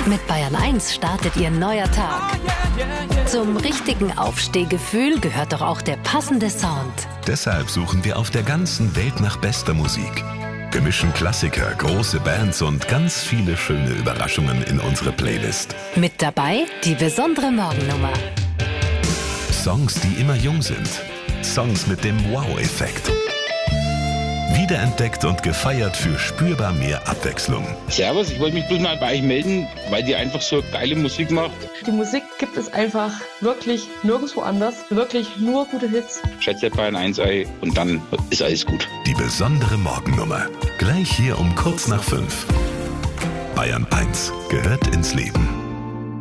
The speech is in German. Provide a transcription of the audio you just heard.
Mit Bayern 1 startet Ihr neuer Tag. Zum richtigen Aufstehgefühl gehört doch auch der passende Sound. Deshalb suchen wir auf der ganzen Welt nach bester Musik. Wir mischen Klassiker, große Bands und ganz viele schöne Überraschungen in unsere Playlist. Mit dabei die besondere Morgennummer. Songs, die immer jung sind. Songs mit dem Wow-Effekt. Wiederentdeckt und gefeiert für spürbar mehr Abwechslung. Servus, ich wollte mich bloß mal bei euch melden, weil die einfach so geile Musik macht. Die Musik gibt es einfach wirklich nirgendwo anders. Wirklich nur gute Hits. Schätze Bayern 1 ein und dann ist alles gut. Die besondere Morgennummer. Gleich hier um kurz nach 5. Bayern 1 gehört ins Leben.